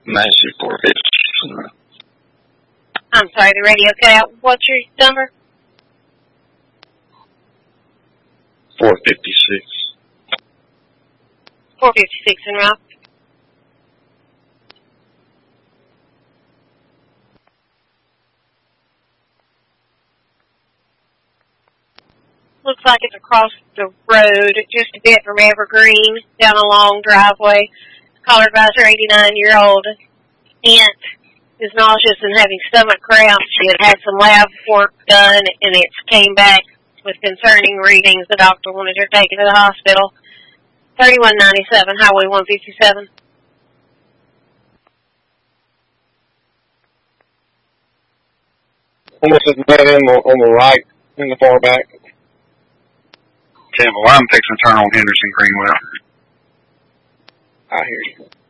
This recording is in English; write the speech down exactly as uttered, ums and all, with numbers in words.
Massive four fifty-six. I'm sorry, the radio cut out. What's your number? four fifty-six. four fifty-six en route. Looks like it's across the road, just a bit from Evergreen, down a long driveway. Caller advisor, eighty-nine-year-old aunt is nauseous and having stomach cramps. She had had some lab work done, and it came back with concerning readings. The doctor wanted her taken to the hospital. thirty-one ninety-seven, Highway one fifty-seven. Almost at the end on the right, in the far back. Okay, well, I'm fixing to turn on Henderson Greenwell. I hear you.